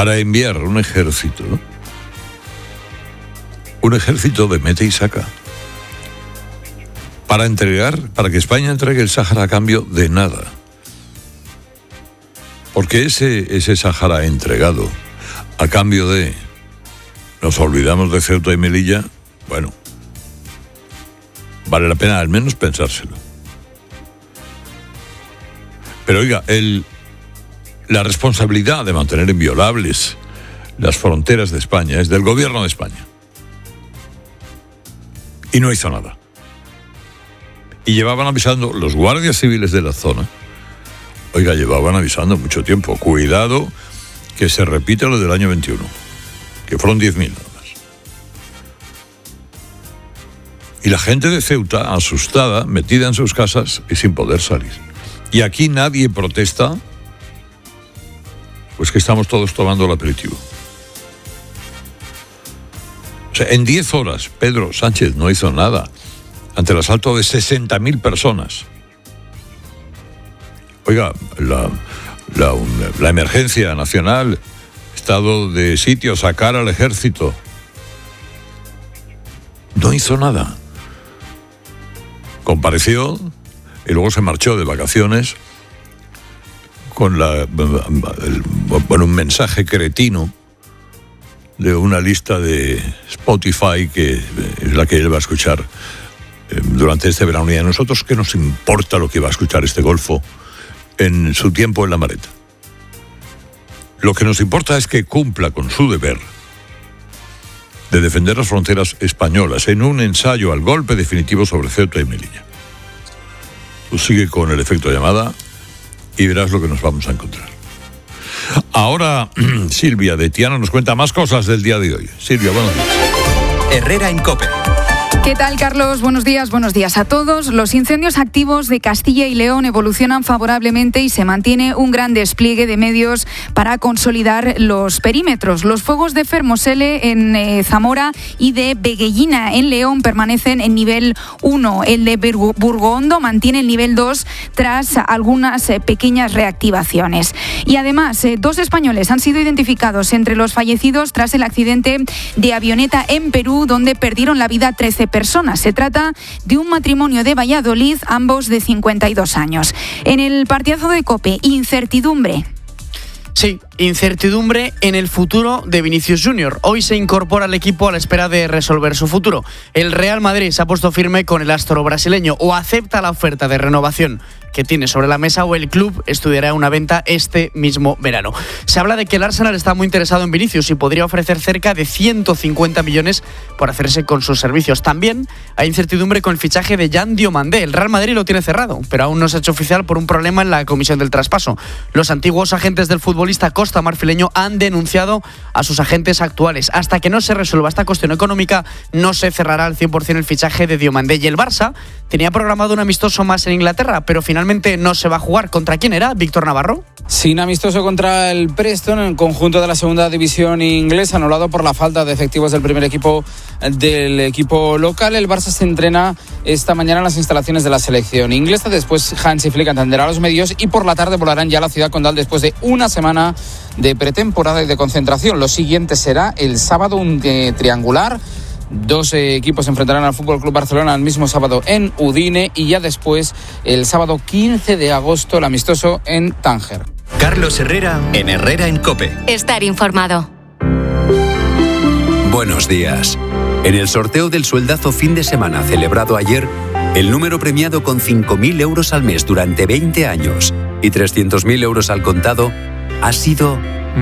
para enviar un ejército de mete y saca, para que España entregue el Sáhara a cambio de nada. Porque ese Sáhara entregado a cambio de, nos olvidamos de Ceuta y Melilla, bueno, vale la pena al menos pensárselo. Pero oiga, la responsabilidad de mantener inviolables las fronteras de España es del gobierno de España. Y no hizo nada. Y llevaban avisando los guardias civiles de la zona. Oiga, llevaban avisando mucho tiempo. Cuidado que se repita lo del año 21, que fueron 10.000 nada más. Y la gente de Ceuta, asustada, metida en sus casas y sin poder salir. Y aquí nadie protesta, pues que estamos todos tomando el aperitivo. O sea, en 10 horas Pedro Sánchez no hizo nada ante el asalto de 60.000 personas. Oiga, la emergencia nacional, estado de sitio, sacar al ejército. No hizo nada. Compareció y luego se marchó de vacaciones con un mensaje cretino de una lista de Spotify que es la que él va a escuchar durante este verano. Y a nosotros, ¿qué nos importa lo que va a escuchar este golfo en su tiempo en la maleta? Lo que nos importa es que cumpla con su deber de defender las fronteras españolas en un ensayo al golpe definitivo sobre Ceuta y Melilla. Tú sigue con el efecto llamada y verás lo que nos vamos a encontrar. Ahora Silvia de Tiana nos cuenta más cosas del día de hoy. Silvia, buenos días. Herrera en COPE. ¿Qué tal, Carlos? Buenos días a todos. Los incendios activos de Castilla y León evolucionan favorablemente y se mantiene un gran despliegue de medios para consolidar los perímetros. Los fuegos de Fermoselle en Zamora y de Veguellina en León permanecen en nivel 1. El de Burgondo mantiene el nivel 2 tras algunas pequeñas reactivaciones. Y además, 2 españoles han sido identificados entre los fallecidos tras el accidente de avioneta en Perú, donde perdieron la vida 13 personas. Se trata de un matrimonio de Valladolid, ambos de 52 años. En el partidazo de COPE, incertidumbre. Sí, incertidumbre en el futuro de Vinicius Júnior. Hoy se incorpora al equipo a la espera de resolver su futuro. El Real Madrid se ha puesto firme con el astro brasileño, o acepta la oferta de renovación que tiene sobre la mesa, o el club estudiará una venta este mismo verano. Se habla de que el Arsenal está muy interesado en Vinicius y podría ofrecer cerca de 150 millones por hacerse con sus servicios. También hay incertidumbre con el fichaje de Jan Diomandé. El Real Madrid lo tiene cerrado, pero aún no se ha hecho oficial por un problema en la comisión del traspaso. Los antiguos agentes del futbolista costa-marfileño han denunciado a sus agentes actuales. Hasta que no se resuelva esta cuestión económica, no se cerrará al 100% el fichaje de Diomandé. Y el Barça tenía programado un amistoso más en Inglaterra, pero finalmente no se va a jugar. ¿Contra quién era, Víctor Navarro? Sin amistoso contra el Preston, en el conjunto de la segunda división inglesa, anulado por la falta de efectivos del primer equipo del equipo local. El Barça se entrena esta mañana en las instalaciones de la selección inglesa. Después Hansi Flick atenderá a los medios y por la tarde volarán ya a la ciudad condal después de una semana de pretemporada y de concentración. Lo siguiente será el sábado, un triangular. 2 equipos se enfrentarán al Fútbol Club Barcelona el mismo sábado en Udine, y ya después el sábado 15 de agosto el amistoso en Tánger. Carlos Herrera en Herrera en COPE. Estar informado. Buenos días. En el sorteo del sueldazo fin de semana celebrado ayer, el número premiado con 5.000 euros al mes durante 20 años y 300.000 euros al contado ha sido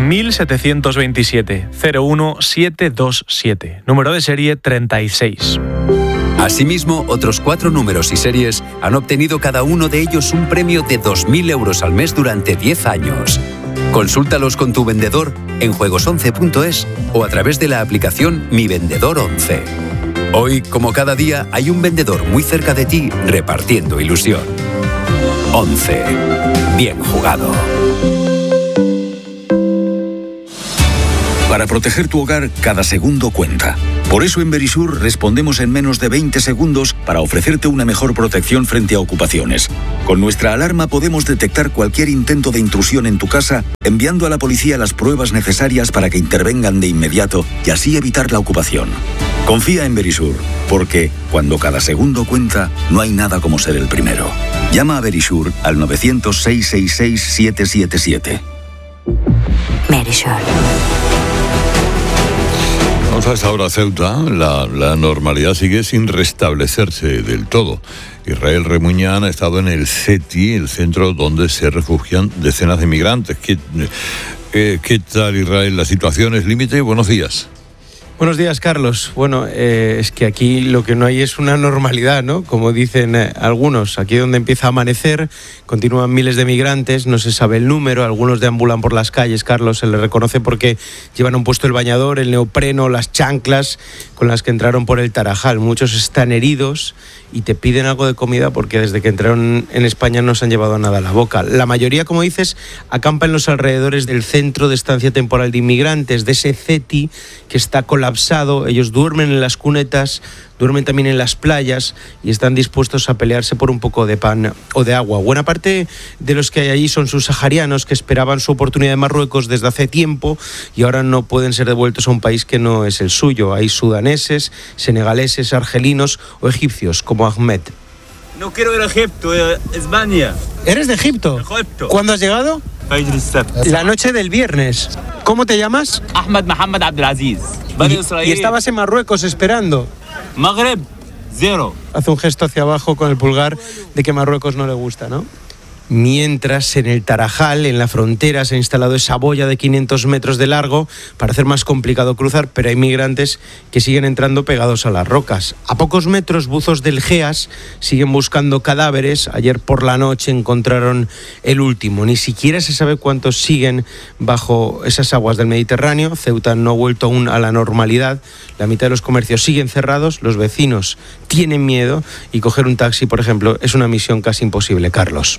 1727 01727, número de serie 36. Asimismo, otros 4 números y series han obtenido cada uno de ellos un premio de 2.000 euros al mes durante 10 años. Consúltalos con tu vendedor en juegos11.es o a través de la aplicación Mi Vendedor 11. Hoy, como cada día, hay un vendedor muy cerca de ti repartiendo ilusión. 11. Bien jugado. Para Para proteger tu hogar, cada segundo cuenta. Por eso en Verisur respondemos en menos de 20 segundos para ofrecerte una mejor protección frente a ocupaciones. Con nuestra alarma podemos detectar cualquier intento de intrusión en tu casa, enviando a la policía las pruebas necesarias para que intervengan de inmediato y así evitar la ocupación. Confía en Verisur, porque cuando cada segundo cuenta, no hay nada como ser el primero. Llama a Verisur al 900-666-777. Verisur. Vamos a esta hora a Ceuta. La normalidad sigue sin restablecerse del todo. Israel Remuñán ha estado en el CETI, el centro donde se refugian decenas de migrantes. ¿Qué tal, Israel? ¿La situación es límite? Buenos días. Buenos días, Carlos. Bueno, es que aquí lo que no hay es una normalidad, ¿no? Como dicen algunos, aquí donde empieza a amanecer, continúan miles de migrantes, no se sabe el número, algunos deambulan por las calles, Carlos, se les reconoce porque llevan un puesto el bañador, el neopreno, las chanclas con las que entraron por el Tarajal. Muchos están heridos y te piden algo de comida porque desde que entraron en España no se han llevado nada a la boca. La mayoría, como dices, acampa en los alrededores del Centro de Estancia Temporal de Inmigrantes, de ese CETI que está colapsado. Ellos duermen en las cunetas, duermen también en las playas y están dispuestos a pelearse por un poco de pan o de agua. Buena parte de los que hay allí son subsaharianos que esperaban su oportunidad en Marruecos desde hace tiempo y ahora no pueden ser devueltos a un país que no es el suyo. Hay sudaneses, senegaleses, argelinos o egipcios como Ahmed. No quiero ir a Egipto, España. ¿Eres de Egipto? Egipto. ¿Cuándo has llegado? La noche del viernes. ¿Cómo te llamas? Ahmed Mohamed Abdelaziz. ¿Y estabas en Marruecos esperando? Maghreb, 0. Hace un gesto hacia abajo con el pulgar de que Marruecos no le gusta, ¿no? Mientras en el Tarajal, en la frontera, se ha instalado esa boya de 500 metros de largo para hacer más complicado cruzar, pero hay migrantes que siguen entrando pegados a las rocas. A pocos metros, buzos del GEAS siguen buscando cadáveres. Ayer por la noche encontraron el último. Ni siquiera se sabe cuántos siguen bajo esas aguas del Mediterráneo. Ceuta no ha vuelto aún a la normalidad. La mitad de los comercios siguen cerrados, los vecinos tienen miedo y coger un taxi, por ejemplo, es una misión casi imposible, Carlos.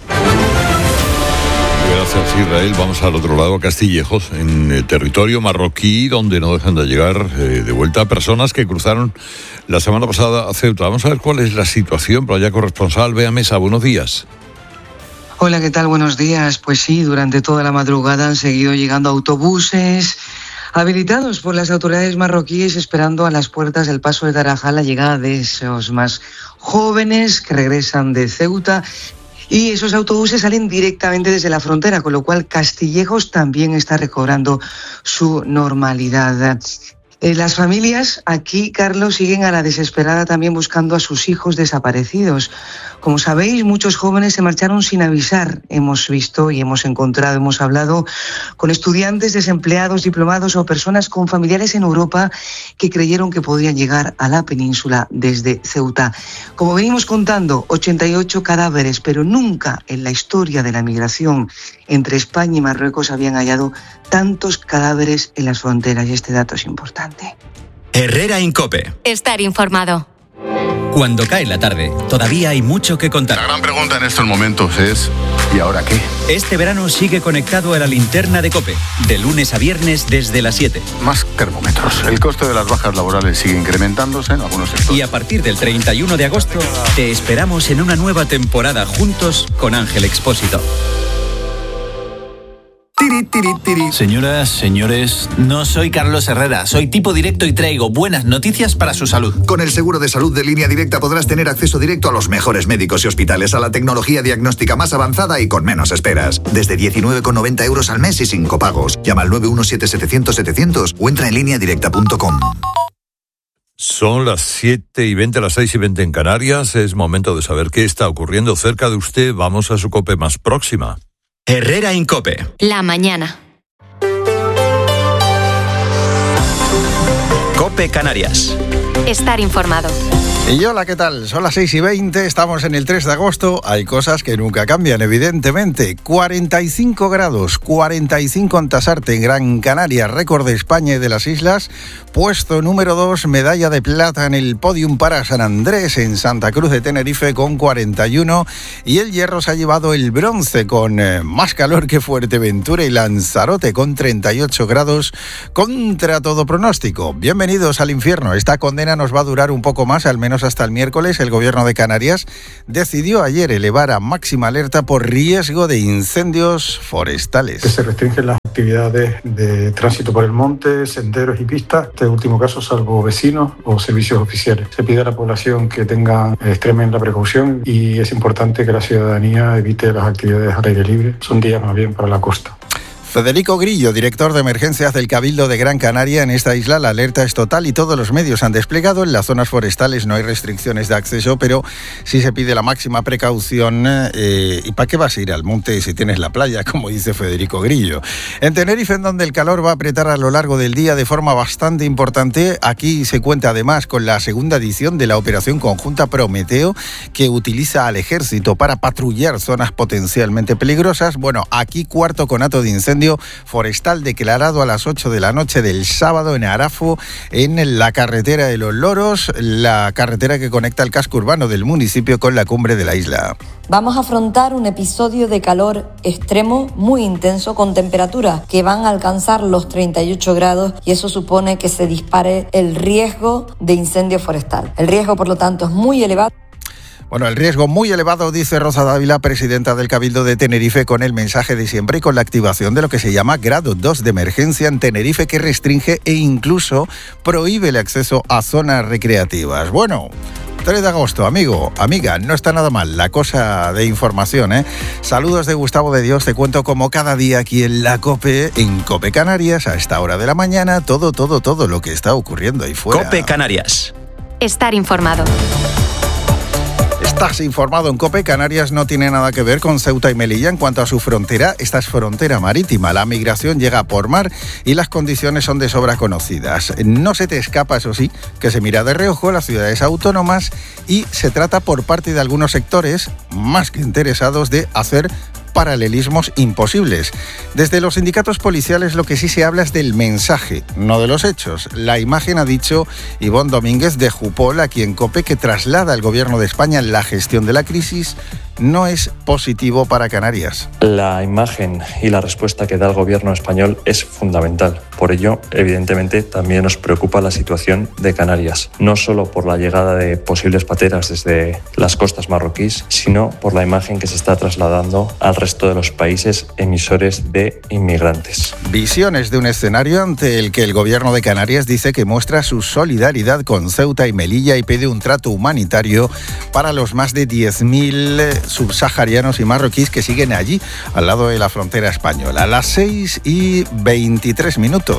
Gracias, Israel. Vamos al otro lado, a Castillejos, en el territorio marroquí, donde no dejan de llegar de vuelta personas que cruzaron la semana pasada a Ceuta. Vamos a ver cuál es la situación. Por allá, corresponsal Bea Mesa, buenos días. Hola, ¿qué tal? Buenos días. Pues sí, durante toda la madrugada han seguido llegando autobuses habilitados por las autoridades marroquíes, esperando a las puertas del paso de Tarajal la llegada de esos más jóvenes que regresan de Ceuta. Y esos autobuses salen directamente desde la frontera, con lo cual Castillejos también está recobrando su normalidad. Las familias aquí, Carlos, siguen a la desesperada también buscando a sus hijos desaparecidos. Como sabéis, muchos jóvenes se marcharon sin avisar. Hemos visto y hemos encontrado, hemos hablado con estudiantes, desempleados, diplomados o personas con familiares en Europa que creyeron que podían llegar a la península desde Ceuta. Como venimos contando, 88 cadáveres, pero nunca en la historia de la migración entre España y Marruecos habían hallado tantos cadáveres en las fronteras, y este dato es importante. Herrera Incope. Estar informado. Cuando cae la tarde, todavía hay mucho que contar. La gran pregunta en estos momentos es, ¿y ahora qué? Este verano sigue conectado a la linterna de COPE, de lunes a viernes desde las 7. Más termómetros. El coste de las bajas laborales sigue incrementándose en algunos sectores. Y a partir del 31 de agosto, te esperamos en una nueva temporada juntos con Ángel Expósito. Señoras, señores, no soy Carlos Herrera, soy tipo directo y traigo buenas noticias para su salud. Con el seguro de salud de Línea Directa podrás tener acceso directo a los mejores médicos y hospitales, a la tecnología diagnóstica más avanzada y con menos esperas. Desde 19,90 € al mes y sin copagos. Llama al 917-700-700 o entra en lineadirecta.com. Son las 7:20, las 6:20 en Canarias. Es momento de saber qué está ocurriendo cerca de usted. Vamos a su COPE más próxima. Herrera Incope. La mañana. COPE Canarias. Estar informado. Y hola, ¿qué tal? Son las 6:20, estamos en el 3 de agosto. Hay cosas que nunca cambian, evidentemente. 45 grados, 45 en Tasarte, en Gran Canaria, récord de España y de las islas. Puesto número 2, medalla de plata en el podium para San Andrés, en Santa Cruz de Tenerife, con 41. Y el hierro se ha llevado el bronce, con más calor que Fuerteventura y Lanzarote, con 38 grados, contra todo pronóstico. Bienvenidos al infierno. Esta condena nos va a durar un poco más, al menos hasta el miércoles. El gobierno de Canarias decidió ayer elevar a máxima alerta por riesgo de incendios forestales. Que se restringen las actividades de tránsito por el monte, senderos y pistas, en este último caso salvo vecinos o servicios oficiales. Se pide a la población que extremen la precaución y es importante que la ciudadanía evite las actividades al aire libre. Son días más bien para la costa. Federico Grillo, director de emergencias del Cabildo de Gran Canaria. En esta isla la alerta es total y todos los medios han desplegado. En las zonas forestales no hay restricciones de acceso, pero sí se pide la máxima precaución. ¿Y para qué vas a ir al monte si tienes la playa, como dice Federico Grillo? En Tenerife, en donde el calor va a apretar a lo largo del día de forma bastante importante, aquí se cuenta además con la segunda edición de la operación conjunta Prometeo, que utiliza al ejército para patrullar zonas potencialmente peligrosas. Bueno, aquí cuarto conato de incendio forestal declarado a las 8 de la noche del sábado en Arafo, en la carretera de Los Loros, la carretera que conecta el casco urbano del municipio con la cumbre de la isla. Vamos a afrontar un episodio de calor extremo muy intenso con temperaturas que van a alcanzar los 38 grados y eso supone que se dispare el riesgo de incendio forestal. El riesgo, por lo tanto, es muy elevado. Bueno, el riesgo muy elevado, dice Rosa Dávila, presidenta del Cabildo de Tenerife, con el mensaje de siempre y con la activación de lo que se llama grado 2 de emergencia en Tenerife, que restringe e incluso prohíbe el acceso a zonas recreativas. Bueno, 3 de agosto, amigo, amiga, no está nada mal la cosa de información, ¿eh? Saludos de Gustavo de Dios, te cuento como cada día aquí en la COPE, en COPE Canarias, a esta hora de la mañana, todo lo que está ocurriendo ahí fuera. COPE Canarias. Estar informado. Estás informado en COPE. Canarias no tiene nada que ver con Ceuta y Melilla en cuanto a su frontera. Esta es frontera marítima. La migración llega por mar y las condiciones son de sobra conocidas. No se te escapa, eso sí, que se mira de reojo las ciudades autónomas y se trata por parte de algunos sectores más que interesados de hacer paralelismos imposibles. Desde los sindicatos policiales lo que sí se habla es del mensaje, no de los hechos. La imagen, ha dicho Ivonne Domínguez de Jupol, aquí en COPE, que traslada al gobierno de España la gestión de la crisis, no es positivo para Canarias. La imagen y la respuesta que da el gobierno español es fundamental. Por ello, evidentemente, también nos preocupa la situación de Canarias, no solo por la llegada de posibles pateras desde las costas marroquíes, sino por la imagen que se está trasladando al resto de los países emisores de inmigrantes. Visiones de un escenario ante el que el gobierno de Canarias dice que muestra su solidaridad con Ceuta y Melilla y pide un trato humanitario para los más de 10.000 subsaharianos y marroquíes que siguen allí, al lado de la frontera española. A las 6:23.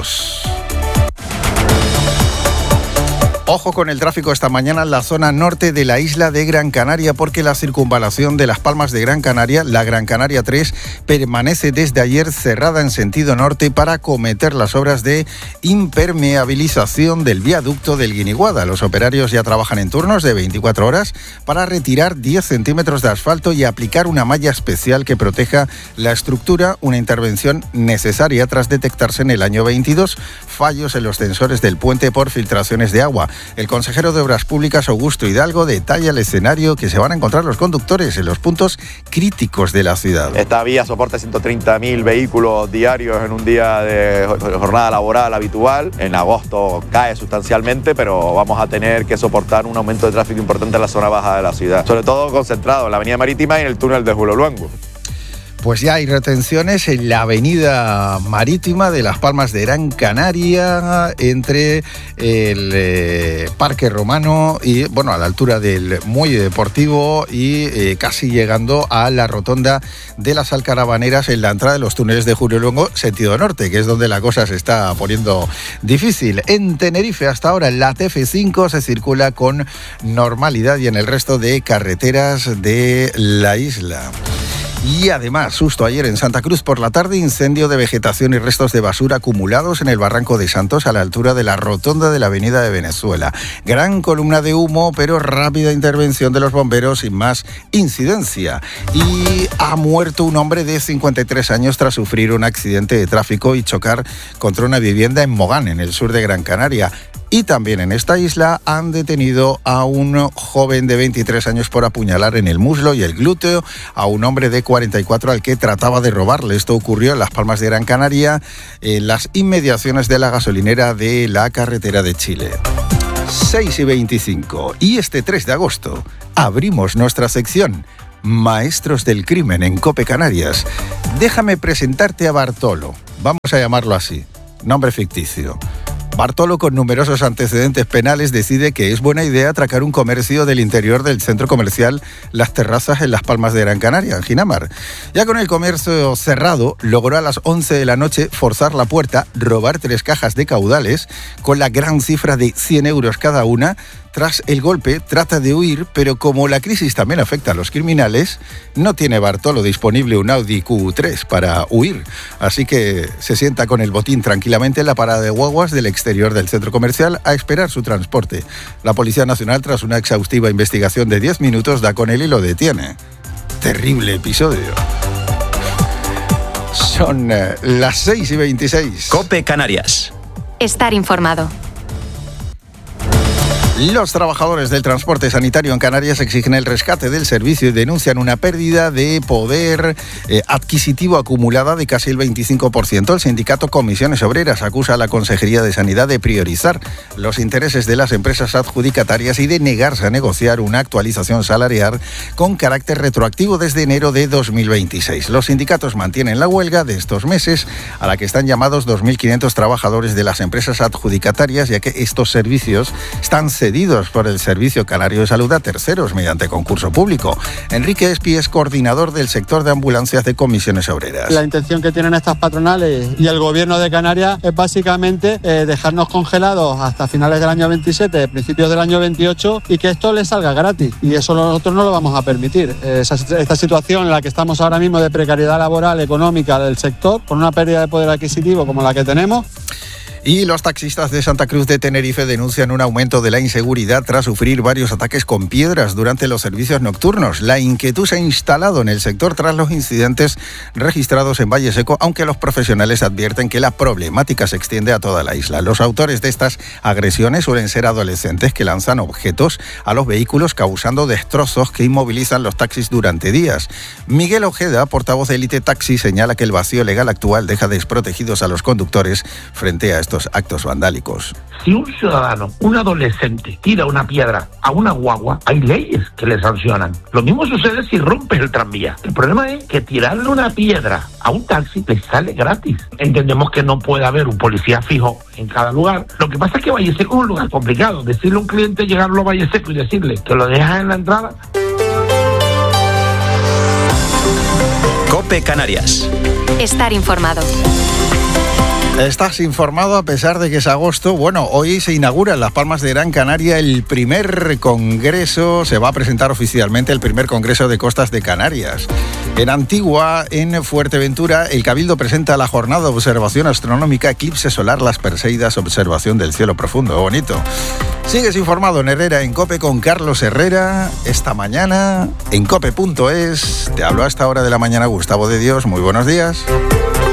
Ojo con el tráfico esta mañana en la zona norte de la isla de Gran Canaria, porque la circunvalación de Las Palmas de Gran Canaria, la Gran Canaria 3, permanece desde ayer cerrada en sentido norte para acometer las obras de impermeabilización del viaducto del Guiniguada. Los operarios ya trabajan en turnos de 24 horas para retirar 10 centímetros de asfalto y aplicar una malla especial que proteja la estructura, una intervención necesaria tras detectarse en el año 22 fallos en los sensores del puente por filtraciones de agua. El consejero de Obras Públicas, Augusto Hidalgo, detalla el escenario que se van a encontrar los conductores en los puntos críticos de la ciudad. Esta vía soporta 130.000 vehículos diarios en un día de jornada laboral habitual. En agosto cae sustancialmente, pero vamos a tener que soportar un aumento de tráfico importante en la zona baja de la ciudad, sobre todo concentrado en la avenida Marítima y en el túnel de Julio Luengo. Pues ya hay retenciones en la avenida Marítima de Las Palmas de Gran Canaria, entre el Parque Romano y, bueno, a la altura del Muelle Deportivo y casi llegando a la rotonda de las Alcarabaneras en la entrada de los túneles de Julio Luengo, sentido norte, que es donde la cosa se está poniendo difícil. En Tenerife hasta ahora en la TF5 se circula con normalidad y en el resto de carreteras de la isla. Y además, susto ayer en Santa Cruz por la tarde, incendio de vegetación y restos de basura acumulados en el Barranco de Santos a la altura de la rotonda de la Avenida de Venezuela. Gran columna de humo, pero rápida intervención de los bomberos sin más incidencia. Y ha muerto un hombre de 53 años tras sufrir un accidente de tráfico y chocar contra una vivienda en Mogán, en el sur de Gran Canaria. Y también en esta isla han detenido a un joven de 23 años por apuñalar en el muslo y el glúteo a un hombre de 44 al que trataba de robarle. Esto ocurrió en Las Palmas de Gran Canaria, en las inmediaciones de la gasolinera de la carretera de Chile. 6:25. Y este 3 de agosto abrimos nuestra sección Maestros del Crimen en COPE Canarias. Déjame presentarte a Bartolo. Vamos a llamarlo así. Nombre ficticio. Bartolo, con numerosos antecedentes penales, decide que es buena idea atracar un comercio del interior del centro comercial Las Terrazas en Las Palmas de Gran Canaria, en Ginamar. Ya con el comercio cerrado, logró a las 11 de la noche forzar la puerta, robar 3 cajas de caudales con la gran cifra de 100 euros cada una. Tras el golpe, trata de huir, pero como la crisis también afecta a los criminales, no tiene Bartolo disponible un Audi Q3 para huir. Así que se sienta con el botín tranquilamente en la parada de guaguas del exterior del centro comercial a esperar su transporte. La Policía Nacional, tras una exhaustiva investigación de 10 minutos, da con él y lo detiene. Terrible episodio. Son las 6:26. COPE Canarias. Estar informado. Los trabajadores del transporte sanitario en Canarias exigen el rescate del servicio y denuncian una pérdida de poder adquisitivo acumulada de casi el 25%. El sindicato Comisiones Obreras acusa a la Consejería de Sanidad de priorizar los intereses de las empresas adjudicatarias y de negarse a negociar una actualización salarial con carácter retroactivo desde enero de 2026. Los sindicatos mantienen la huelga de estos meses, a la que están llamados 2.500 trabajadores de las empresas adjudicatarias, ya que estos servicios están cedidos por el Servicio Canario de Salud a terceros mediante concurso público. Enrique Espi es coordinador del sector de ambulancias de Comisiones Obreras. La intención que tienen estas patronales y el gobierno de Canarias es básicamente dejarnos congelados hasta finales del año 27, principios del año 28, y que esto les salga gratis. Y eso nosotros no lo vamos a permitir. Esta situación en la que estamos ahora mismo de precariedad laboral, económica del sector, con una pérdida de poder adquisitivo como la que tenemos. Y los taxistas de Santa Cruz de Tenerife denuncian un aumento de la inseguridad tras sufrir varios ataques con piedras durante los servicios nocturnos. La inquietud se ha instalado en el sector tras los incidentes registrados en Valle Seco, aunque los profesionales advierten que la problemática se extiende a toda la isla. Los autores de estas agresiones suelen ser adolescentes que lanzan objetos a los vehículos, causando destrozos que inmovilizan los taxis durante días. Miguel Ojeda, portavoz de Elite Taxi, señala que el vacío legal actual deja desprotegidos a los conductores frente a estos actos vandálicos. Si un ciudadano, un adolescente, tira una piedra a una guagua, hay leyes que le sancionan. Lo mismo sucede si rompes el tranvía. El problema es que tirarle una piedra a un taxi le sale gratis. Entendemos que no puede haber un policía fijo en cada lugar. Lo que pasa es que Valle Seco es un lugar complicado. Decirle a un cliente llegarlo a Valle Seco y decirle que lo dejas en la entrada. COPE Canarias. Estar informado. Estás informado a pesar de que es agosto. Bueno, hoy se inaugura en Las Palmas de Gran Canaria el primer congreso, se va a presentar oficialmente el primer congreso de costas de Canarias. En Antigua, en Fuerteventura, el Cabildo presenta la jornada de observación astronómica Eclipse Solar Las Perseidas, observación del cielo profundo. Bonito. Sigues informado en Herrera en COPE con Carlos Herrera. Esta mañana en cope.es. Te habló a esta hora de la mañana Gustavo de Dios. Muy buenos días.